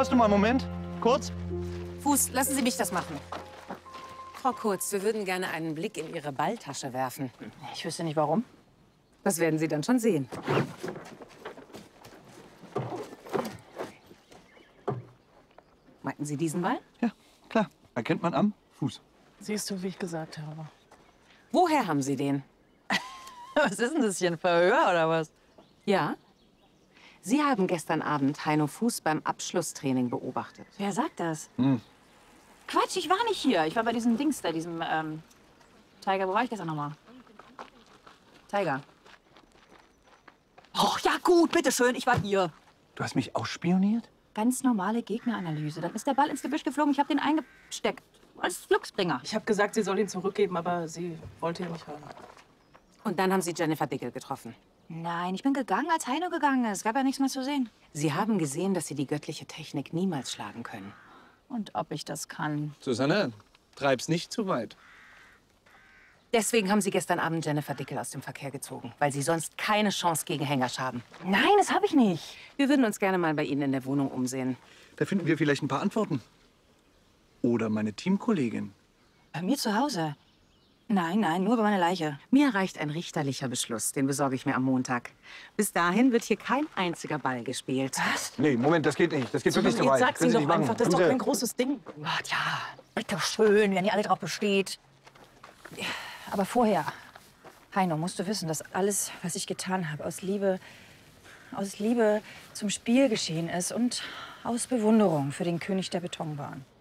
Hast du mal einen Moment? Kurz? Fuß, lassen Sie mich das machen. Frau Kurz, wir würden gerne einen Blick in Ihre Balltasche werfen. Ich wüsste nicht, warum. Das werden Sie dann schon sehen. Meinten Sie diesen Ball? Ja, klar. Erkennt man am Fuß. Siehst du, wie ich gesagt habe. Woher haben Sie den? Was ist denn das hier, ein Verhör oder was? Ja. Sie haben gestern Abend Heino Fuß beim Abschlusstraining beobachtet. Wer sagt das? Quatsch, ich war nicht hier. Ich war bei diesem Dings da, diesem, Tiger. Wo war ich gestern nochmal? Tiger. Och, ja gut, bitteschön, ich war hier. Du hast mich ausspioniert? Ganz normale Gegneranalyse. Dann ist der Ball ins Gebüsch geflogen, ich habe den eingesteckt. Als Glücksbringer. Ich habe gesagt, sie soll ihn zurückgeben, aber sie wollte ja nicht hören. Und dann haben Sie Jennifer Dickel getroffen. Nein, ich bin gegangen, als Heino gegangen ist. Es gab ja nichts mehr zu sehen. Sie haben gesehen, dass Sie die göttliche Technik niemals schlagen können. Und ob ich das kann? Susanne, treib's nicht zu weit. Deswegen haben Sie gestern Abend Jennifer Dickel aus dem Verkehr gezogen, weil Sie sonst keine Chance gegen Hengersch haben. Nein, das habe ich nicht. Wir würden uns gerne mal bei Ihnen in der Wohnung umsehen. Da finden wir vielleicht ein paar Antworten. Oder meine Teamkollegin. Bei mir zu Hause? Nein, nein, nur bei meiner Leiche. Mir reicht ein richterlicher Beschluss, den besorge ich mir am Montag. Bis dahin wird hier kein einziger Ball gespielt. Was? Nee, Moment, das geht nicht. Das geht wirklich zu Jetzt weit. sag's Können ihm Sie doch nicht einfach, machen. das ist doch Bitte. kein großes Ding. Ach, ja, bitteschön, wenn ihr alle drauf besteht. Aber vorher, Heino, musst du wissen, dass alles, was ich getan habe, aus Liebe zum Spiel geschehen ist und aus Bewunderung für den König der Betonbahn.